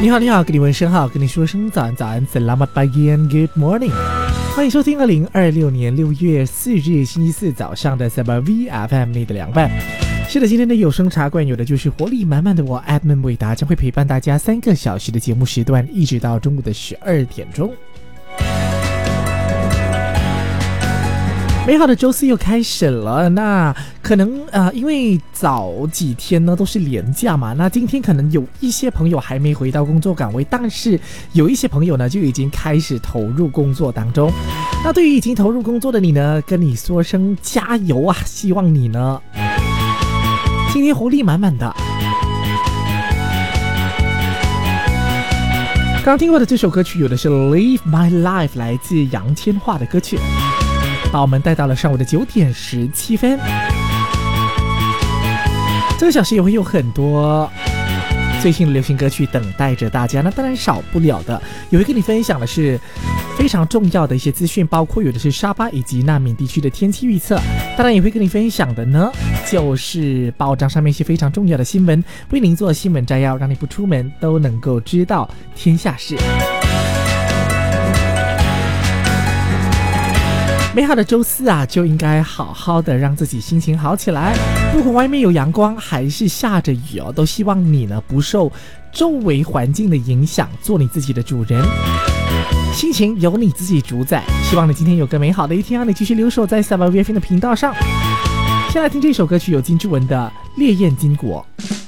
你好，你好，跟你问声好，跟你说声早安，早安 ，Selamat pagi and good morning。欢迎收听2026年6月4日星期四早上的 Sabah VFM 你的凉拌。是的，今天的有声茶馆有的就是活力满满的我 Edmund 伟达，将会陪伴大家3个小时的节目时段，一直到中午的12点钟。美好的周四又开始了，那可能因为早几天呢都是连假嘛，那今天可能有一些朋友还没回到工作岗位，但是有一些朋友呢就已经开始投入工作当中。那对于已经投入工作的你呢，跟你说声加油啊！希望你呢今天活力满满的。刚听过的这首歌曲有的是 Live My Life， 来自杨千嬅的歌曲，把我们带到了上午的9点17分。这个小时也会有很多最新的流行歌曲等待着大家，那当然少不了的也会跟你分享的是非常重要的一些资讯，包括有的是沙巴以及难民地区的天气预测，当然也会跟你分享的呢就是报章上面一些非常重要的新闻，为您做新闻摘要，让你不出门都能够知道天下事。美好的周四啊，就应该好好的让自己心情好起来。不管外面有阳光还是下着雨哦，都希望你呢不受周围环境的影响，做你自己的主人，心情由你自己主宰。希望你今天有个美好的一天，让你继续留守在 Sabah VFM 的频道上。先来听这首歌曲，有金志文的《烈焰金国》。